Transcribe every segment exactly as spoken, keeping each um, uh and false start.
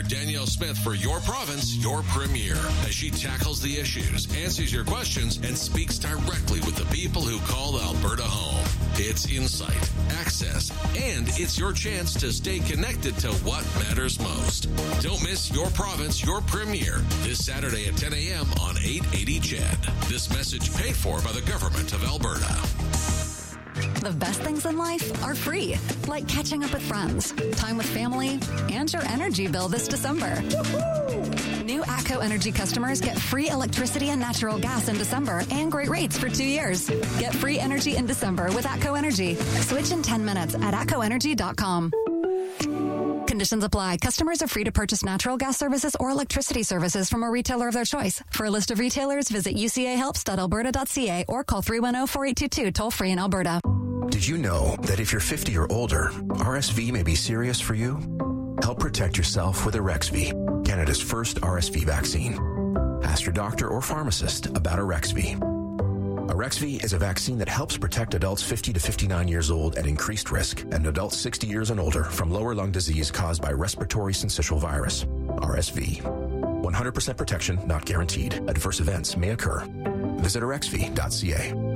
Danielle Smith for Your Province, Your Premier, as she tackles the issues, answers your questions, and speaks directly with the people who call Alberta home. It's insight, access, and it's your chance to stay connected to what matters most. Don't miss Your Province, Your Premier this Saturday at ten a.m. on eight eighty C H E D. This message paid for by the Government of Alberta. The best things in life are free, like catching up with friends, time with family, and your energy bill this December. Woo-hoo! New ATCO Energy customers get free electricity and natural gas in December and great rates for two years. Get free energy in December with ATCO Energy. Switch in ten minutes at atco energy dot com. Conditions apply. Customers are free to purchase natural gas services or electricity services from a retailer of their choice. For a list of retailers, visit u c a helps dot alberta dot c a or call three one zero, four eight two two toll-free in Alberta. Did you know that if you're fifty or older, R S V may be serious for you? Help protect yourself with Arexvy, Canada's first R S V vaccine. Ask your doctor or pharmacist about Arexvy. Arexvy is a vaccine that helps protect adults fifty to fifty-nine years old at increased risk and adults sixty years and older from lower lung disease caused by respiratory syncytial virus, R S V. one hundred percent protection not guaranteed. Adverse events may occur. Visit arexvy dot c a.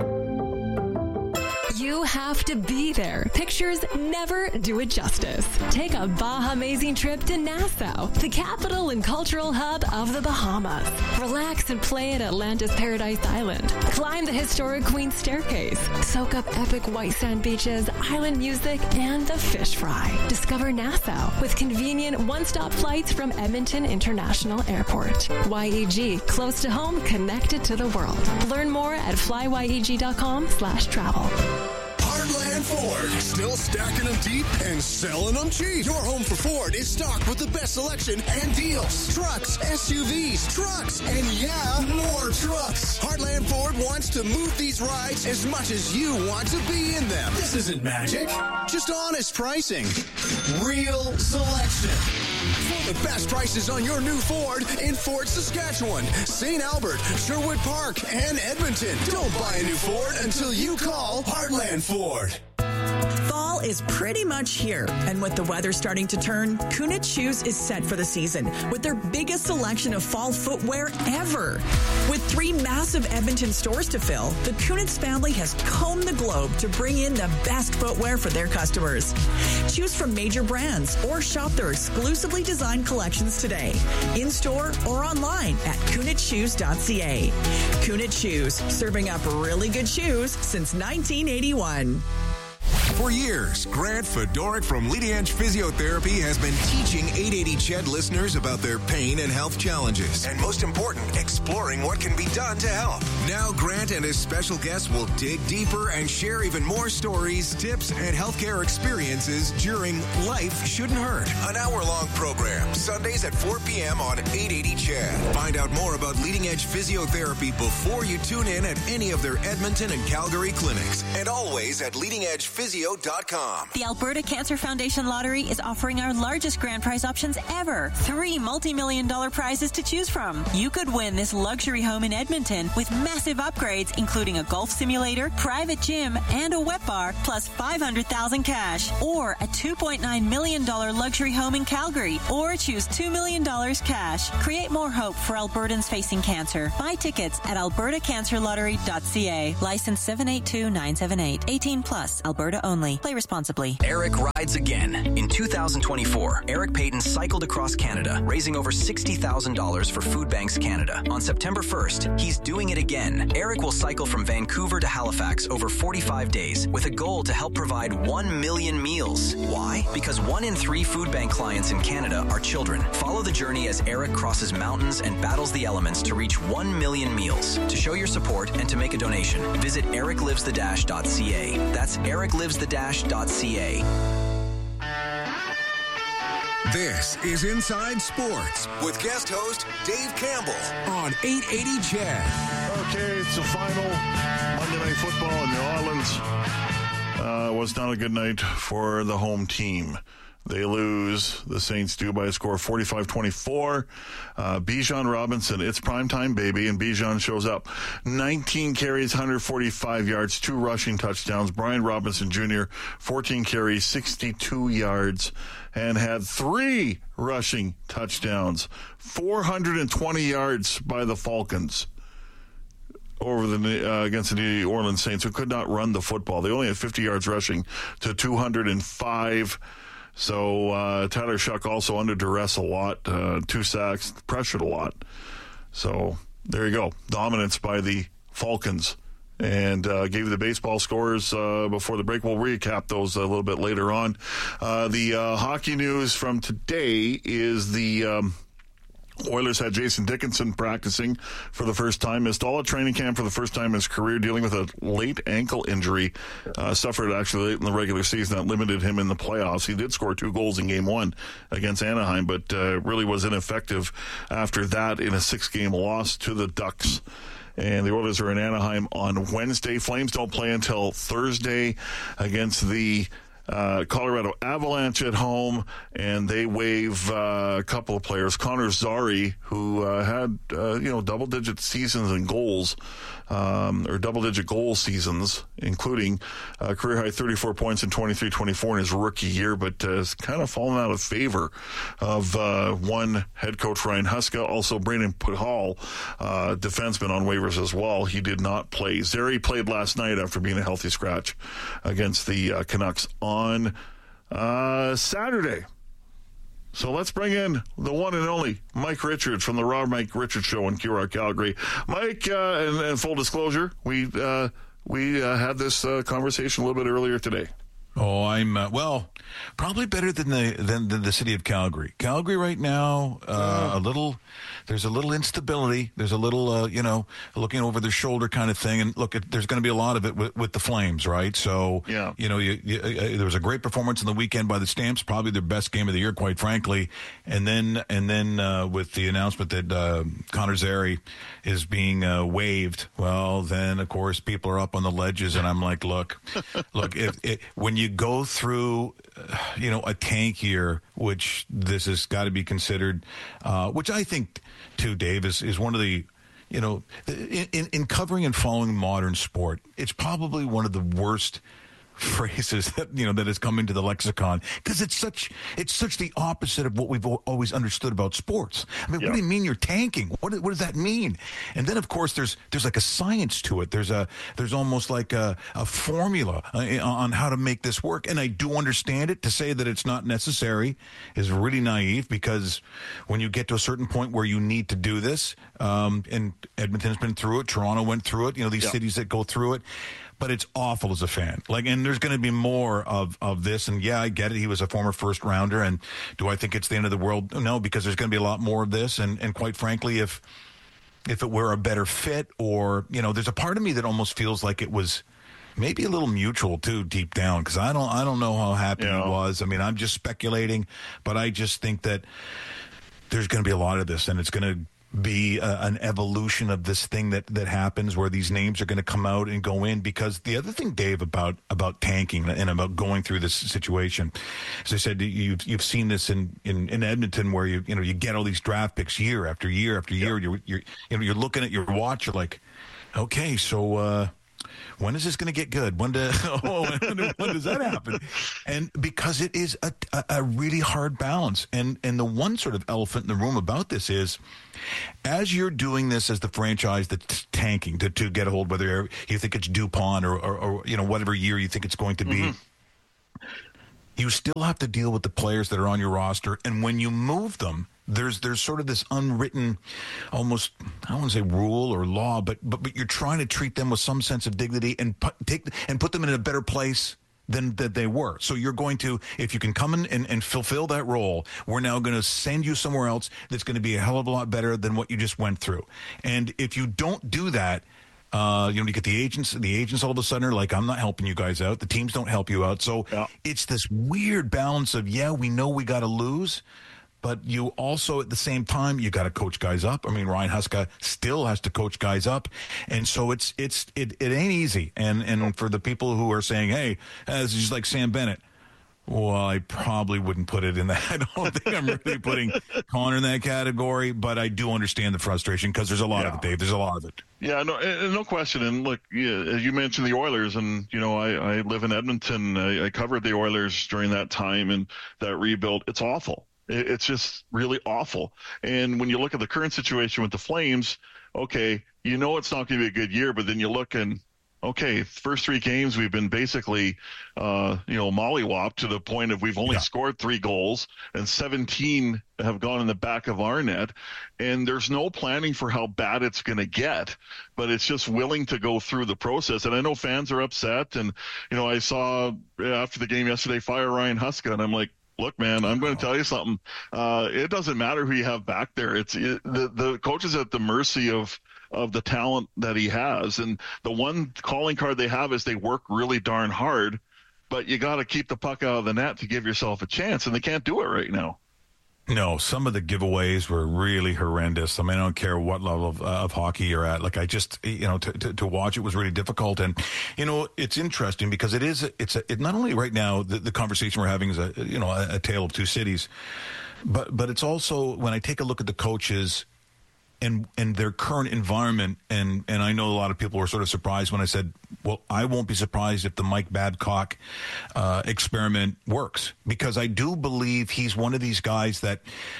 You have to be there. Pictures never do it justice. Take a Baha-mazing trip to Nassau, the capital and cultural hub of the Bahamas. Relax and play at Atlantis Paradise Island. Climb the historic Queen's Staircase. Soak up epic white sand beaches, island music, and the fish fry. Discover Nassau with convenient one-stop flights from Edmonton International Airport. Y E G, close to home, connected to the world. Learn more at fly y e g dot com slash travel. Heartland Ford. Still stacking them deep and selling them cheap. Your home for Ford is stocked with the best selection and deals. Trucks, S U Vs, trucks, and yeah, more trucks. Heartland Ford wants to move these rides as much as you want to be in them. This isn't magic. Just honest pricing. Real selection. For the best prices on your new Ford in Fort Saskatchewan, Saint Albert, Sherwood Park, and Edmonton. Don't buy a new Ford until you call Heartland Ford. Fall is pretty much here, and with the weather starting to turn, Kunitz Shoes is set for the season with their biggest selection of fall footwear ever. With three massive Edmonton stores to fill, the Kunitz family has combed the globe to bring in the best footwear for their customers. Choose from major brands or shop their exclusively designed collections today, in-store or online at kunitz shoes dot c a. Kunitz Shoes, serving up really good shoes since nineteen eighty-one. For years, Grant Fedoruk from Leading Edge Physiotherapy has been teaching eight eighty C H E D listeners about their pain and health challenges, and most important, exploring what can be done to help. Now, Grant and his special guests will dig deeper and share even more stories, tips, and healthcare experiences during Life Shouldn't Hurt, an hour-long program, Sundays at four p.m. on eight eighty C H E D. Find out more about Leading Edge Physiotherapy before you tune in at any of their Edmonton and Calgary clinics, and always at leading edge physio dot com. The Alberta Cancer Foundation Lottery is offering our largest grand prize options ever. Three multi-million dollar prizes to choose from. You could win this luxury home in Edmonton with massive upgrades, including a golf simulator, private gym, and a wet bar, plus five hundred thousand dollars cash. Or a two point nine million dollars luxury home in Calgary. Or choose two million dollars cash. Create more hope for Albertans facing cancer. Buy tickets at alberta cancer lottery dot c a. License seven eight two nine seven eight. eighteen plus. Alberta only. Play responsibly. Eric rides again. In two thousand twenty-four, Eric Payton cycled across Canada, raising over sixty thousand dollars for Food Banks Canada. On September first, he's doing it again. Eric will cycle from Vancouver to Halifax over forty-five days with a goal to help provide one million meals. Why? Because one in three Food Bank clients in Canada are children. Follow the journey as Eric crosses mountains and battles the elements to reach one million meals. To show your support and to make a donation, visit eric lives the dash dot c a. That's eric lives the dash dot c a. This is Inside Sports with guest host Dave Campbell on eight eighty C H E D. Okay, it's the final Monday Night Football in New Orleans. Uh, was not a good night for the home team. They lose. The Saints do by a score of forty-five twenty-four. Uh, Bijan Robinson, it's primetime, baby, and Bijan shows up. nineteen carries, one hundred forty-five yards, two rushing touchdowns. Brian Robinson Junior, fourteen carries, sixty-two yards, and had three rushing touchdowns. four hundred twenty yards by the Falcons over the uh, against the New Orleans Saints, who could not run the football. They only had fifty yards rushing to two hundred five. So uh, Tyler Shuck also under duress a lot, uh, two sacks, pressured a lot. So there you go, dominance by the Falcons. And uh, gave you the baseball scores uh, before the break. We'll recap those a little bit later on. Uh, the uh, hockey news from today is the Um, Oilers had Jason Dickinson practicing for the first time, missed all of training camp for the first time in his career, dealing with a late ankle injury, uh, suffered actually late in the regular season that limited him in the playoffs. He did score two goals in game one against Anaheim, but uh, really was ineffective after that in a six-game loss to the Ducks. And the Oilers are in Anaheim on Wednesday. Flames don't play until Thursday against the Uh, Colorado Avalanche at home, and they waive uh, a couple of players. Connor Zary, who uh, had uh, you know double-digit seasons and goals, um, or double-digit goal seasons, including uh, career-high thirty-four points in twenty-three twenty-four in his rookie year, but uh, has kind of fallen out of favor of uh, one head coach, Ryan Huska. Also, Brandon Pujol, uh, defenseman on waivers as well. He did not play. Zary played last night after being a healthy scratch against the uh, Canucks on uh, Saturday. So let's bring in the one and only Mike Richards from the Raw Mike Richards Show in Q R Calgary. Mike, uh, and, and full disclosure, we uh, we uh, had this uh, conversation a little bit earlier today. Oh, I'm uh, well, probably better than the than, than the city of Calgary. Calgary right now, uh, yeah. a little. There's a little instability. There's a little, uh, you know, looking over their shoulder kind of thing. And look, it, there's going to be a lot of it with, with the Flames, right? So, yeah. you know, you, you, uh, there was a great performance on the weekend by the Stamps, probably their best game of the year, quite frankly. And then, and then uh, with the announcement that uh, Connor Zary is being uh, waived, well, then of course people are up on the ledges, and I'm like, look, look, if it, when you go through, uh, you know, a tank year, which this has got to be considered, uh, which I think. Too, Dave, is, is one of the, you know, in, in, in covering and following modern sport, it's probably one of the worst phrases that, you know, that has come into the lexicon, because it's such it's such the opposite of what we've always understood about sports. I mean, yeah. What do you mean you're tanking? What what does that mean? And then, of course, there's there's like a science to it. There's a there's almost like a, a formula on how to make this work. And I do understand it. To say that it's not necessary is really naive, because when you get to a certain point where you need to do this, um, and Edmonton's been through it, Toronto went through it, you know, these yeah. cities that go through it. But it's awful as a fan. Like, and there's going to be more of, of this. And yeah, I get it. He was a former first rounder. And do I think it's the end of the world? No, because there's going to be a lot more of this. And, and quite frankly, if, if it were a better fit, or, you know, there's a part of me that almost feels like it was maybe a little mutual too, deep down. Because I don't, I don't know how happy yeah. he was. I mean, I'm just speculating, but I just think that there's going to be a lot of this, and it's going to be uh, an evolution of this thing that, that happens, where these names are going to come out and go in. Because the other thing, Dave, about about tanking and about going through this situation, as I said, you've you've seen this in, in, in Edmonton, where you you know you get all these draft picks year after year after year. Yep. You're you're you know you're looking at your watch, you're like, okay, so uh, when is this going to get good? When, do, oh, when, when does that happen? And because it is a, a, a really hard balance. And and the one sort of elephant in the room about this is, as you're doing this as the franchise that's tanking to, to get a hold, whether you think it's DuPont or, or, or you know whatever year you think it's going to be, mm-hmm. you still have to deal with the players that are on your roster. And when you move them, There's there's sort of this unwritten, almost, I don't want to say rule or law, but but but you're trying to treat them with some sense of dignity and put, take and put them in a better place than that they were. So you're going to, if you can come in and, and fulfill that role, we're now going to send you somewhere else that's going to be a hell of a lot better than what you just went through. And if you don't do that, Uh, you know, you get the agents, the agents all of a sudden are like, I'm not helping you guys out. The teams don't help you out. So yeah. It's this weird balance of, yeah, we know we got to lose, but you also, at the same time, you got to coach guys up. I mean, Ryan Huska still has to coach guys up. And so it's, it's, it, it ain't easy. And, and for the people who are saying, hey, uh, this is just like Sam Bennett. Well, I probably wouldn't put it in that. I don't think I'm really putting Connor in that category, but I do understand the frustration because there's a lot yeah. of it, Dave. There's a lot of it. Yeah, no, no question. And look, yeah, you mentioned the Oilers, and you know, I, I live in Edmonton. I, I covered the Oilers during that time and that rebuild. It's awful. It, it's just really awful. And when you look at the current situation with the Flames, okay, you know it's not going to be a good year, but then you look and okay, first three games we've been basically, uh, you know, mollywopped to the point of we've only yeah. scored three goals and seventeen have gone in the back of our net. And there's no planning for how bad it's going to get, but it's just willing to go through the process. And I know fans are upset. And, you know, I saw after the game yesterday, fire Ryan Huska, and I'm like, look, man, I'm going to tell you something. Uh, it doesn't matter who you have back there. It's it, the, the coach is at the mercy of, of the talent that he has. And the one calling card they have is they work really darn hard, but you got to keep the puck out of the net to give yourself a chance. And they can't do it right now. No, some of the giveaways were really horrendous. I mean, I don't care what level of, uh, of hockey you're at. Like, I just, you know, to, to, to watch it was really difficult. And, you know, it's interesting because it is, it's a, it not only right now, the, the conversation we're having is a, you know, a, a tale of two cities, but, but it's also when I take a look at the coaches and, and their current environment. And, and I know a lot of people were sort of surprised when I said, well, I won't be surprised if the Mike Babcock uh, experiment works, because I do believe he's one of these guys that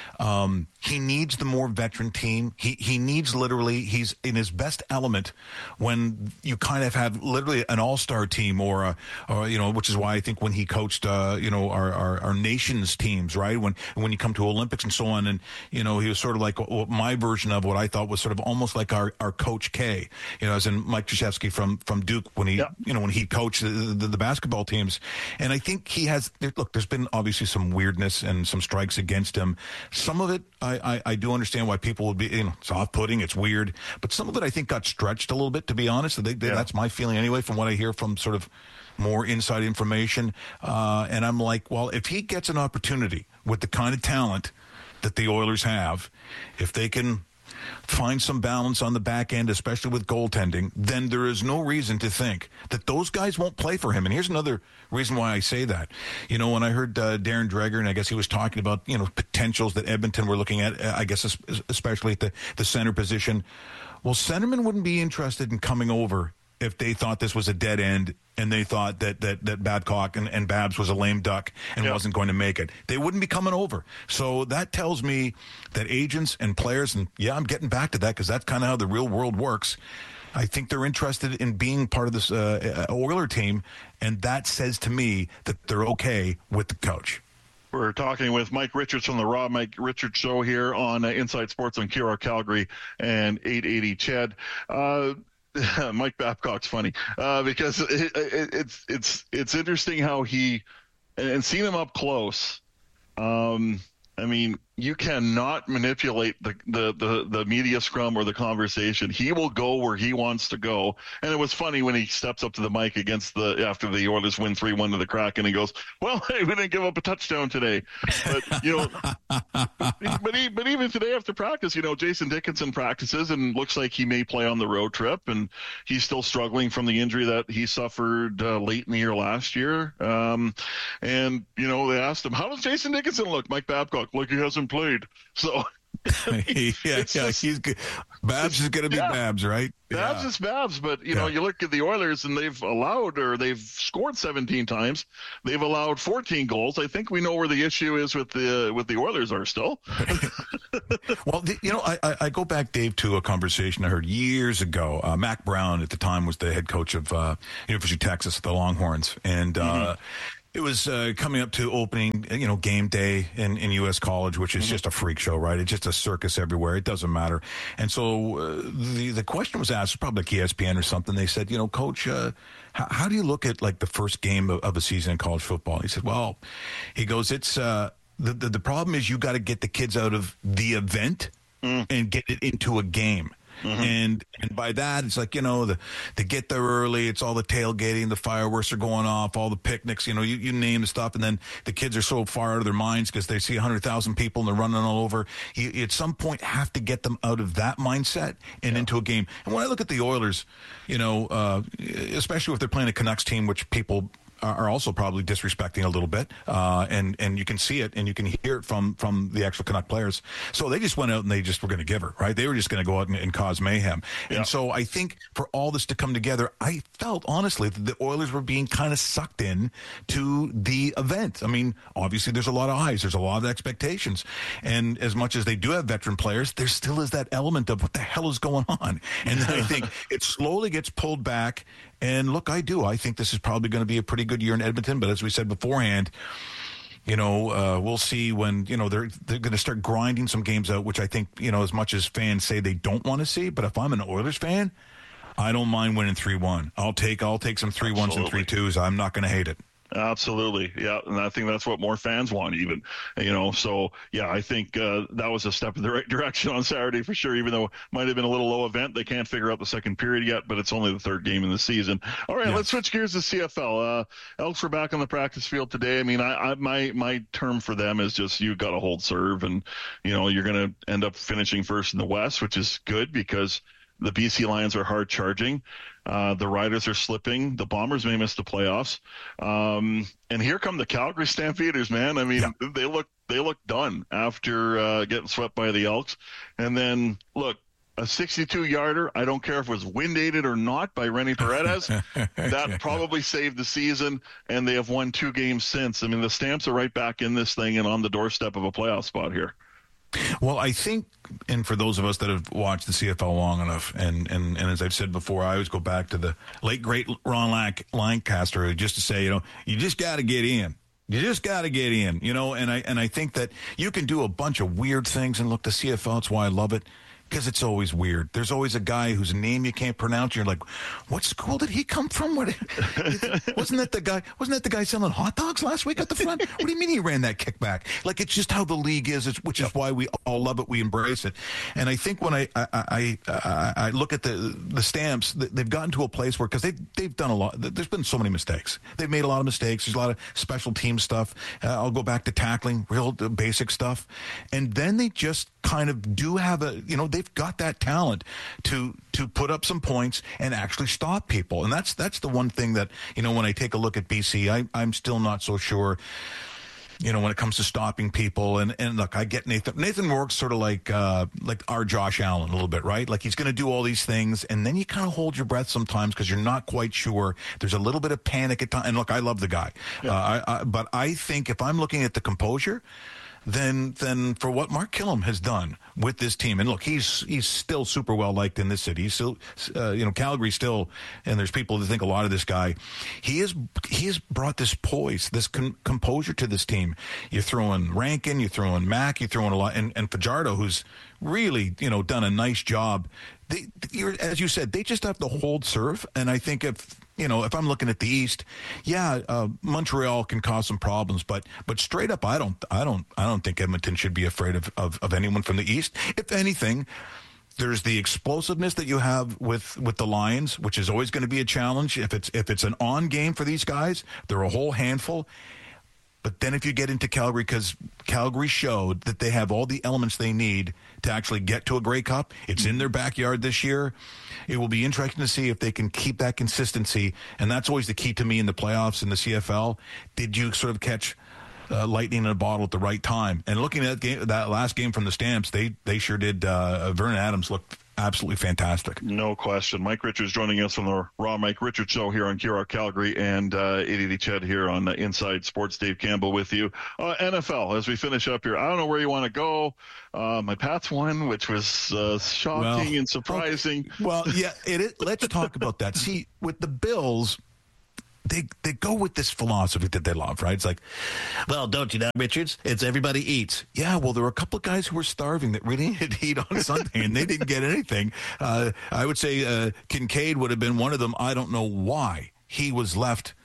um, he needs the more veteran team. He he needs literally, he's in his best element when you kind of have literally an all-star team or, a, or you know, which is why I think when he coached, uh, you know, our, our, our nation's teams, right, when when you come to Olympics and so on, and, you know, he was sort of like my version of what I thought was sort of almost like our, our Coach K, you know, as in Mike Krzyzewski from, from Duke, when he, yeah. you know, when he coached the, the, the basketball teams. And I think he has, look, there's been obviously some weirdness and some strikes against him. Some of it, I, I, I do understand why people would be, you know, it's off-putting, it's weird. But some of it, I think, got stretched a little bit, to be honest. They, they, yeah. That's my feeling anyway, from what I hear from sort of more inside information. Uh, and I'm like, well, if he gets an opportunity with the kind of talent that the Oilers have, if they can find some balance on the back end, especially with goaltending, then there is no reason to think that those guys won't play for him. And here's another reason why I say that. You know, when I heard uh, Darren Dreger, and I guess he was talking about, you know, potentials that Edmonton were looking at, I guess especially at the, the center position. Well, centermen wouldn't be interested in coming over if they thought this was a dead end and they thought that that, that Babcock and, and Babs was a lame duck and yep. wasn't going to make it. They wouldn't be coming over. So that tells me that agents and players, and yeah, I'm getting back to that because that's kind of how the real world works, I think they're interested in being part of this uh, Oiler team, and that says to me that they're okay with the coach. We're talking with Mike Richards from the Raw Mike Richards Show here on uh, Inside Sports on Q R Calgary and eight eighty C H E D. Uh, Mike Babcock's funny uh, because it, it, it's it's it's interesting how he and seeing him up close. Um, I mean, you cannot manipulate the, the, the, the media scrum or the conversation. He will go where he wants to go. And it was funny when he steps up to the mic against the after the Oilers win three one to the Kraken, and he goes, well, hey, we didn't give up a touchdown today. But, you know, but, he, but even today after practice, you know, Jason Dickinson practices and looks like he may play on the road trip, and he's still struggling from the injury that he suffered uh, late in the year last year. Um, and, you know, they asked him, how does Jason Dickinson look? Mike Babcock, like he hasn't played. So yeah, yeah, just, he's good. Babs is going to be yeah, Babs, right? Babs yeah. is Babs, but you know, yeah. you look at the Oilers and they've allowed, or they've scored seventeen times. They've allowed fourteen goals. I think we know where the issue is with the with the Oilers are still. Well, the, you know, I, I, I go back, Dave, to a conversation I heard years ago. Uh, Mac Brown at the time was the head coach of uh, University of Texas, the Longhorns, and. Mm-hmm. Uh, It was uh, coming up to opening, you know, game day in, in U S College, which is mm-hmm. just a freak show, right? It's just a circus everywhere. It doesn't matter. And so uh, the the question was asked, probably like E S P N or something. They said, you know, Coach, uh, how, how do you look at like the first game of, of a season in college football? He said, well, he goes, it's uh, the, the the problem is you got to get the kids out of the event mm. and get it into a game. Mm-hmm. And and by that, it's like, you know, the, they get there early. It's all the tailgating. The fireworks are going off, all the picnics, you know, you, you name the stuff. And then the kids are so far out of their minds because they see one hundred thousand people and they're running all over. You, you at some point have to get them out of that mindset and yeah. into a game. And when I look at the Oilers, you know, uh, especially if they're playing a Canucks team, which people are also probably disrespecting a little bit, uh, and and you can see it and you can hear it from from the actual Canuck players. So they just went out and they just were going to give her, right? They were just going to go out and, and cause mayhem. Yeah. And so I think for all this to come together, I felt honestly that the Oilers were being kind of sucked in to the event. I mean, obviously there's a lot of eyes, there's a lot of expectations, and as much as they do have veteran players, there still is that element of what the hell is going on. And then I think it slowly gets pulled back. And look, I do. I think this is probably going to be a pretty good year in Edmonton. But as we said beforehand, you know, uh, we'll see when, you know, they're they're going to start grinding some games out, which I think, you know, as much as fans say they don't want to see. But if I'm an Oilers fan, I don't mind winning three one. I'll take I'll take some three ones and three twos. I'm not going to hate it. Absolutely. Yeah. And I think that's what more fans want even, you know, so yeah, I think uh, that was a step in the right direction on Saturday for sure, even though it might have been a little low event. They can't figure out the second period yet, but it's only the third game in the season. All right, yeah. Let's switch gears to C F L. Uh, Elks were back on the practice field today. I mean, I, I my, my term for them is just, you got to hold serve, and, you know, you're going to end up finishing first in the West, which is good because the B C Lions are hard charging. Uh, the Riders are slipping. The Bombers may miss the playoffs. Um, and here come the Calgary Stampeders, man. I mean, yeah. they look they look done after uh, getting swept by the Elks. And then, look, a sixty-two yarder, I don't care if it was wind-aided or not, by Rennie Paredes, that probably saved the season, and they have won two games since. I mean, the Stamps are right back in this thing and on the doorstep of a playoff spot here. Well, I think, and for those of us that have watched the C F L long enough, and, and, and as I've said before, I always go back to the late, great Ron Lanc- Lancaster just to say, you know, you just got to get in. You just got to get in, you know, and I and I think that you can do a bunch of weird things, and look, the C F L, that's why I love it. Because it's always weird. There's always a guy whose name you can't pronounce. You're like, what school did he come from? What, wasn't that the guy? Wasn't that the guy selling hot dogs last week at the front? What do you mean he ran that kickback? Like, it's just how the league is, which is why we all love it. We embrace it. And I think when I I I, I, I look at the the Stamps, they've gotten to a place where, because they they've done a lot. There's been so many mistakes. They've made a lot of mistakes. There's a lot of special team stuff. Uh, I'll go back to tackling, real basic stuff, and then they just kind of do have a, you know, they've got that talent to to put up some points and actually stop people. And that's that's the one thing that, you know, when I take a look at B C, I, I'm still not so sure, you know, when it comes to stopping people. And, and look, I get Nathan. Nathan Rourke's sort of like uh, like our Josh Allen a little bit, right? Like, he's going to do all these things, and then you kind of hold your breath sometimes because you're not quite sure. There's a little bit of panic at times. And look, I love the guy. Yeah. Uh, I, I, but I think if I'm looking at the composure, Then, then for what Mark Killam has done with this team, and look, he's he's still super well liked in this city. He's still, uh, you know, Calgary still, and there's people that think a lot of this guy. He is he has brought this poise, this com- composure to this team. You throw in Rankin, you throw in Mack, you throw in a lot, and, and Fajardo, who's really, you know, done a nice job. They, you're, as you said, they just have to hold serve, and I think if. You know, if I'm looking at the East, yeah, uh, Montreal can cause some problems, but but straight up, I don't, I don't, I don't think Edmonton should be afraid of, of, of anyone from the East. If anything, there's the explosiveness that you have with, with the Lions, which is always going to be a challenge. If it's if it's an on game for these guys, they're a whole handful. But then if you get into Calgary, because Calgary showed that they have all the elements they need to actually get to a Grey Cup. It's in their backyard this year. It will be interesting to see if they can keep that consistency. And that's always the key to me in the playoffs in the C F L. Did you sort of catch uh, lightning in a bottle at the right time? And looking at that, game, that last game from the Stamps, they, they sure did. Uh, Vernon Adams looked absolutely fantastic. No question. Mike Richards joining us from the Raw Mike Richards Show here on K R O C Calgary, and uh, eight eighty Ched here on uh, Inside Sports. Dave Campbell with you. Uh, N F L, as we finish up here, I don't know where you want to go. Uh, my Pats won, which was uh, shocking well, and surprising. Okay. Well, yeah, it is. Let's talk about that. See, with the Bills, They they go with this philosophy that they love, right? It's like, well, don't you know, Richards? It's everybody eats. Yeah, well, there were a couple of guys who were starving that really had to eat on Sunday, and they didn't get anything. Uh, I would say uh, Kincaid would have been one of them. I don't know why he was left.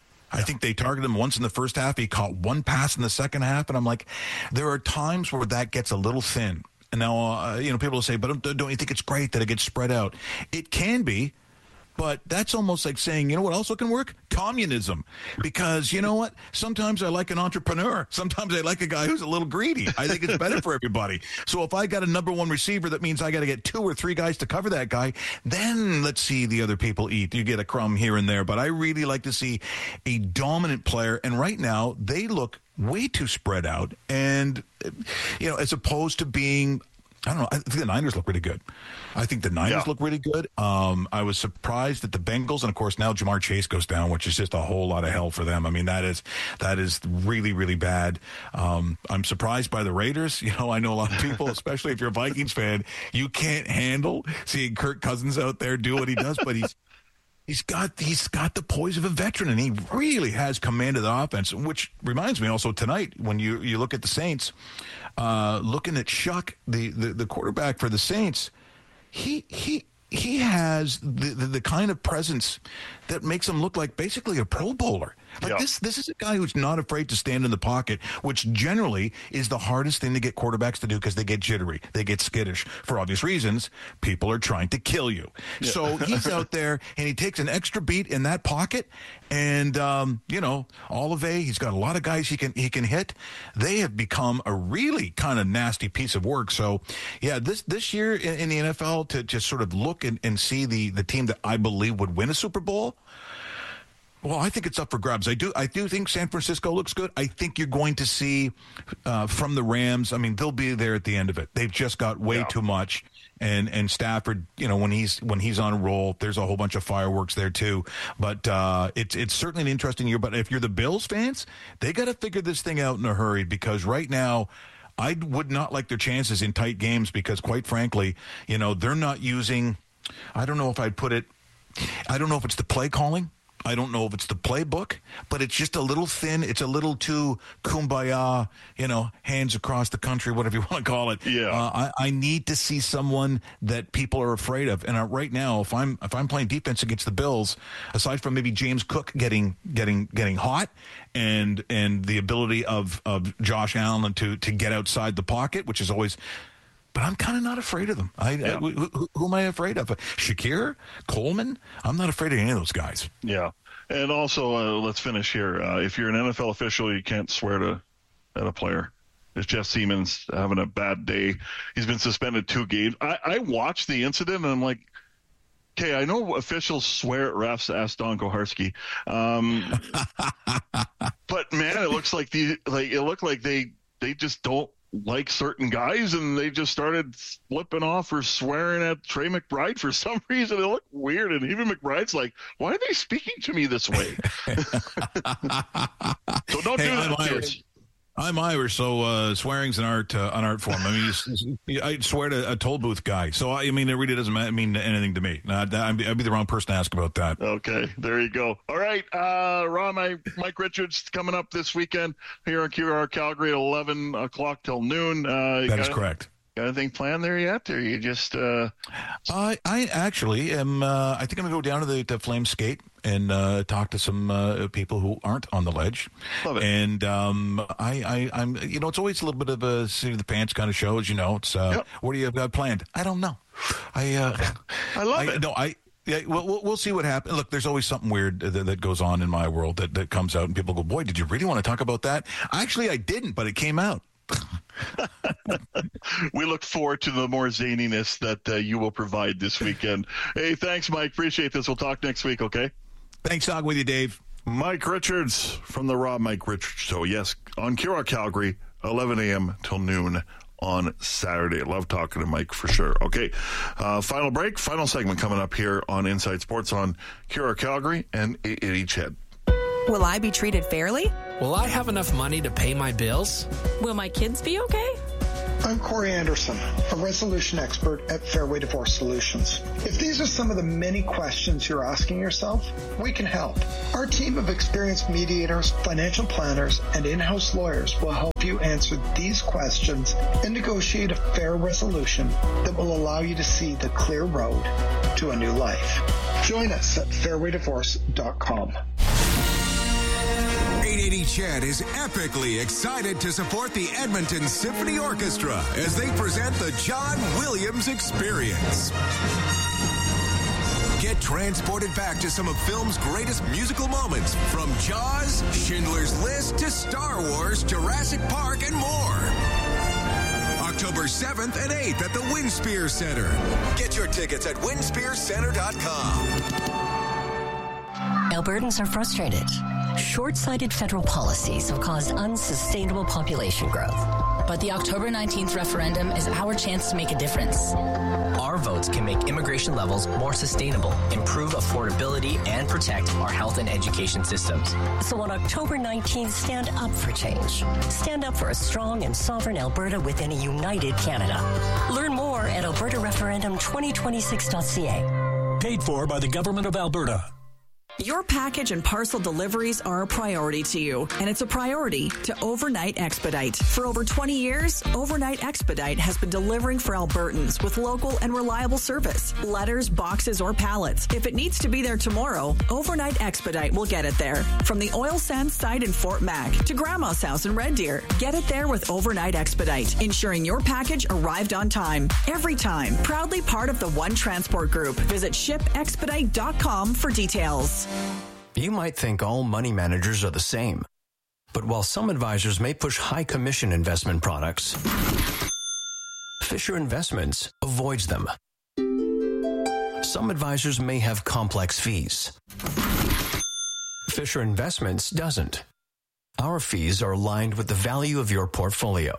I think they targeted him once in the first half. He caught one pass in the second half, and I'm like, there are times where that gets a little thin. And now, uh, you know, people will say, but don't, don't you think it's great that it gets spread out? It can be. But that's almost like saying, you know what also can work? Communism. Because, you know what? Sometimes I like an entrepreneur. Sometimes I like a guy who's a little greedy. I think it's better for everybody. So if I got a number one receiver, that means I got to get two or three guys to cover that guy. Then let's see the other people eat. You get a crumb here and there. But I really like to see a dominant player. And right now, they look way too spread out. And, you know, as opposed to being... I don't know. I think the Niners look really good. I think the Niners yeah. look really good. Um, I was surprised that the Bengals, and of course now Jamar Chase goes down, which is just a whole lot of hell for them. I mean, that is that is really, really bad. Um, I'm surprised by the Raiders. You know, I know a lot of people, especially if you're a Vikings fan, you can't handle seeing Kirk Cousins out there do what he does, but he's He's got he's got the poise of a veteran, and he really has commanded the offense, which reminds me also tonight when you, you look at the Saints, uh, looking at Shuck, the, the, the quarterback for the Saints, he he he has the, the, the kind of presence that makes him look like basically a Pro Bowler. Like yeah. this, this is a guy who's not afraid to stand in the pocket, which generally is the hardest thing to get quarterbacks to do because they get jittery, they get skittish for obvious reasons. People are trying to kill you, yeah. So he's out there and he takes an extra beat in that pocket, and um, you know, Olave, he's got a lot of guys he can he can hit. They have become a really kind of nasty piece of work. So yeah, this this year in, in the N F L to just sort of look and, and see the the team that I believe would win a Super Bowl. Well, I think it's up for grabs. I do I do think San Francisco looks good. I think you're going to see uh, from the Rams, I mean, they'll be there at the end of it. They've just got way yeah. too much. And and Stafford, you know, when he's when he's on a roll, there's a whole bunch of fireworks there too. But uh, it's it's certainly an interesting year. But if you're the Bills fans, they got to figure this thing out in a hurry, because right now I would not like their chances in tight games, because quite frankly, you know, they're not using, I don't know if I'd put it, I don't know if it's the play calling. I don't know if it's the playbook, but it's just a little thin. It's a little too kumbaya, you know, hands across the country, whatever you want to call it. Yeah. Uh, I, I need to see someone that people are afraid of. And uh, right now, if I'm if I'm playing defense against the Bills, aside from maybe James Cook getting getting getting hot, and and the ability of of Josh Allen to to get outside the pocket, which is always. But I'm kind of not afraid of them. I, yeah. I who, who, who am I afraid of? Shakir? Coleman? I'm not afraid of any of those guys. Yeah. And also, uh, let's finish here. Uh, if you're an N F L official, you can't swear to at a player. If Jeff Siemens having a bad day, he's been suspended two games. I, I watched the incident, and I'm like, okay, I know officials swear at refs. Ask Don Koharski. Um, but, man, it looks like the like it looked like they they just don't like certain guys, and they just started flipping off or swearing at Trey McBride for some reason. It looked weird, and even McBride's like, why are they speaking to me this way? So don't hey, do that. I'm Irish. I'm Irish, so uh, swearing's an art, uh, an art form. I mean, you, I swear to a toll booth guy. So, I mean, it really doesn't mean anything to me. Uh, I'd, be, I'd be the wrong person to ask about that. Okay, there you go. All right, uh, Ron, I, Mike Richards coming up this weekend here in Q R Calgary at eleven o'clock till noon. Uh, that is correct. Got anything planned there yet, or you just? Uh... I I actually am. Uh, I think I'm gonna go down to the to Flame Skate and uh, talk to some uh, people who aren't on the ledge. Love it. And um, I, I I'm you know it's always a little bit of a seat of the pants kind of show, as you know. It's uh, yep. What do you have planned? I don't know. I uh, I love I, it. No, I. Yeah, well, we'll we'll see what happens. Look, there's always something weird that, that goes on in my world that, that comes out, and people go, "Boy, did you really want to talk about that?" Actually, I didn't, but it came out. We look forward to the more zaniness that uh, you will provide this weekend. Hey, thanks, Mike. Appreciate this. We'll talk next week, okay? Thanks, Dog, with you, Dave. Mike Richards from the Rob Mike Richards Show. Yes, on Q R Calgary, eleven a.m. till noon on Saturday. Love talking to Mike for sure. Okay, uh, final break, final segment coming up here on Inside Sports on Q R Calgary and eight eighty C H E D. Will I be treated fairly? Will I have enough money to pay my bills? Will my kids be okay? I'm Corey Anderson, a resolution expert at Fairway Divorce Solutions. If these are some of the many questions you're asking yourself, we can help. Our team of experienced mediators, financial planners, and in-house lawyers will help you answer these questions and negotiate a fair resolution that will allow you to see the clear road to a new life. Join us at fairway divorce dot com. eight eighty C H E D is epically excited to support the Edmonton Symphony Orchestra as they present the John Williams Experience. Get transported back to some of film's greatest musical moments, from Jaws, Schindler's List, to Star Wars, Jurassic Park, and more. October seventh and eighth at the Winspear Center. Get your tickets at winspear center dot com. Albertans are frustrated. Short-sighted federal policies have caused unsustainable population growth. But the October nineteenth referendum is our chance to make a difference. Our votes can make immigration levels more sustainable, improve affordability, and protect our health and education systems. So on October nineteenth, stand up for change. Stand up for a strong and sovereign Alberta within a united Canada. Learn more at alberta referendum twenty twenty-six dot c a. Paid for by the Government of Alberta. Your package and parcel deliveries are a priority to you, and it's a priority to Overnight Expedite. For over twenty years, Overnight Expedite has been delivering for Albertans with local and reliable service. Letters, boxes, or pallets. If it needs to be there tomorrow, Overnight Expedite will get it there. From the oil sands site in Fort Mac to Grandma's house in Red Deer, get it there with Overnight Expedite, ensuring your package arrived on time. Every time. Proudly part of the One Transport Group. Visit ship expedite dot com for details. You might think all money managers are the same. But while some advisors may push high commission investment products, Fisher Investments avoids them. Some advisors may have complex fees. Fisher Investments doesn't. Our fees are aligned with the value of your portfolio.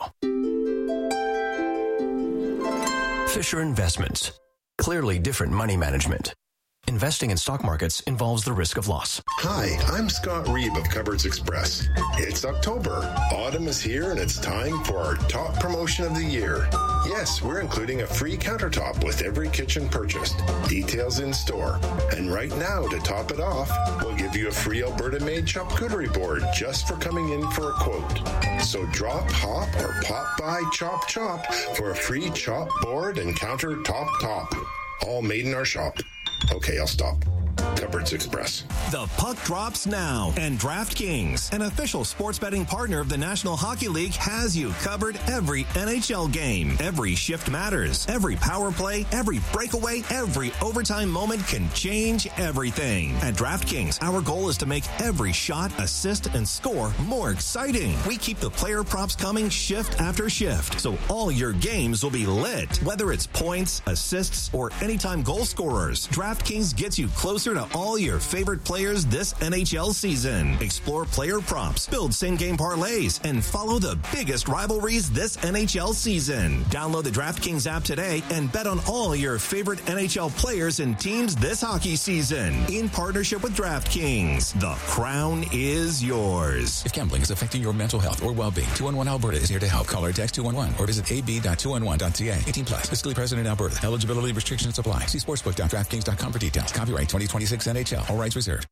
Fisher Investments. Clearly different money management. Investing in stock markets involves the risk of loss. Hi, I'm Scott Reeb of Cupboards Express. It's October. Autumn is here and it's time for our top promotion of the year. Yes, we're including a free countertop with every kitchen purchased. Details in store. And right now, to top it off, we'll give you a free Alberta-made charcuterie board just for coming in for a quote. So drop, hop, or pop by Chop Chop for a free chop board and countertop top. All made in our shop. Okay, I'll stop. Cupboards Express. The puck drops now, and DraftKings, an official sports betting partner of the National Hockey League, has you covered every N H L game. Every shift matters. Every power play, every breakaway, every overtime moment can change everything. At DraftKings, our goal is to make every shot, assist, and score more exciting. We keep the player props coming shift after shift, so all your games will be lit. Whether it's points, assists, or anytime goal scorers, DraftKings gets you closer to all your favorite players this N H L season. Explore player props, build same-game parlays, and follow the biggest rivalries this N H L season. Download the DraftKings app today and bet on all your favorite N H L players and teams this hockey season. In partnership with DraftKings, the crown is yours. If gambling is affecting your mental health or well-being, two one one Alberta is here to help. Call or text two one one or visit a b dot two one one dot c a. eighteen plus. Fiscally present in Alberta. Eligibility restrictions apply. See sportsbook dot draftkings dot com for details. Copyright twenty twenty-six N H L. All rights reserved.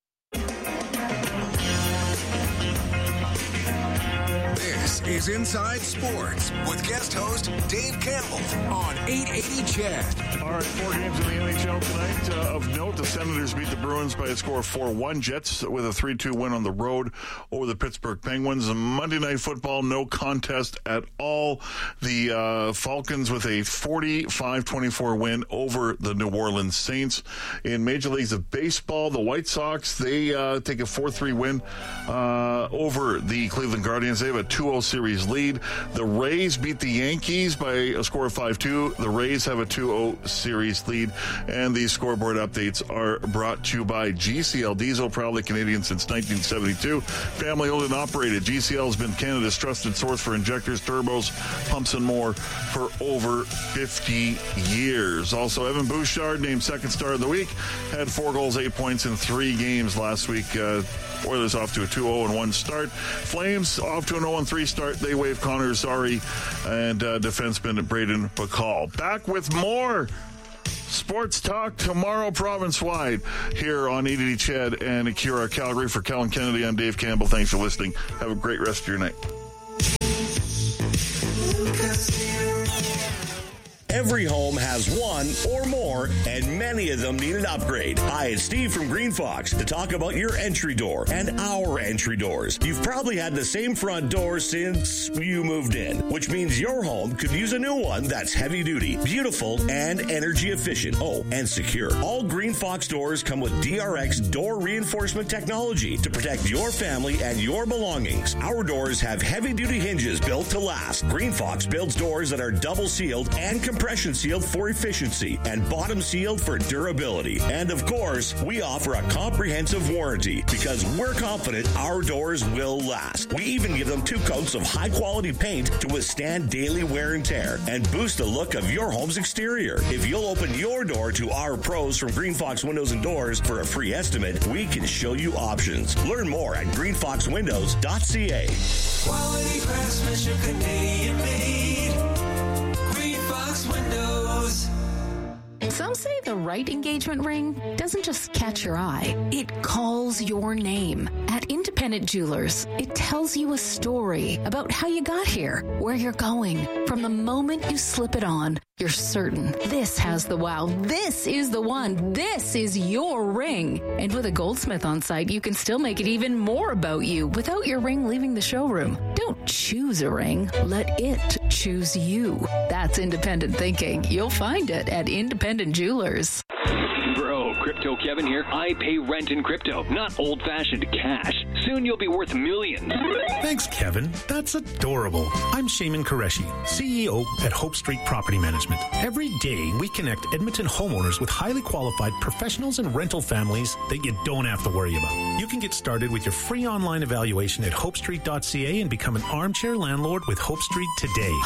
This is Inside Sports with guest host Dave Campbell on eight eighty C H E D. All right, four games in the N H L tonight. Uh, of note, the Senators beat the Bruins by a score of four one. Jets with a three two win on the road over the Pittsburgh Penguins. Monday Night Football, no contest at all. The uh, Falcons with a forty-five twenty-four win over the New Orleans Saints. In Major Leagues of Baseball, the White Sox, they uh, take a four three win uh, over the Cleveland Guardians. They have a two oh series lead. The Rays beat the Yankees by a score of five two. The Rays have a two oh series lead. And these scoreboard updates are brought to you by G C L Diesel, proudly Canadian since nineteen seventy-two. Family owned and operated. G C L has been Canada's trusted source for injectors, turbos, pumps, and more for over fifty years. Also, Evan Bouchard, named second star of the week, had four goals, eight points in three games last week. Uh, Oilers off to a two oh one start. Flames off to an oh three start. They waive Connor Zary and uh, defenseman Braden Bacall. Back with more sports talk tomorrow, province-wide, here on eight eighty C H E D and Acura Calgary. For Kellen Kennedy, I'm Dave Campbell. Thanks for listening. Have a great rest of your night. Every home has one or more, and many of them need an upgrade. Hi, it's Steve from Green Fox to talk about your entry door and our entry doors. You've probably had the same front door since you moved in, which means your home could use a new one that's heavy duty, beautiful, and energy efficient. Oh, and secure. All Green Fox doors come with D R X door reinforcement technology to protect your family and your belongings. Our doors have heavy duty hinges built to last. Green Fox builds doors that are double sealed and compression sealed for efficiency and bottom sealed for durability. And of course, we offer a comprehensive warranty because we're confident our doors will last. We even give them two coats of high quality paint to withstand daily wear and tear and boost the look of your home's exterior. If you'll open your door to our pros from Green Fox Windows and Doors for a free estimate, we can show you options. Learn more at green fox windows dot c a. Quality craftsmanship, Canadian made. Green Fox Windows. Some say the right engagement ring doesn't just catch your eye, it calls your name. At Independent Jewelers, it tells you a story about how you got here, where you're going. From the moment you slip it on, you're certain this has the wow. This is the one. This is your ring. And with a goldsmith on site, you can still make it even more about you without your ring leaving the showroom. Don't choose a ring. Let it choose you. That's independent thinking. You'll find it at Independent Jewelers. Bro, Crypto Kevin here. I pay rent in crypto, not old-fashioned cash. Soon you'll be worth millions. Thanks, Kevin. That's adorable. I'm Shaman Qureshi, C E O at Hope Street Property Management. Every day, we connect Edmonton homeowners with highly qualified professionals and rental families that you don't have to worry about. You can get started with your free online evaluation at hope street dot c a and become an armchair landlord with Hope Street today.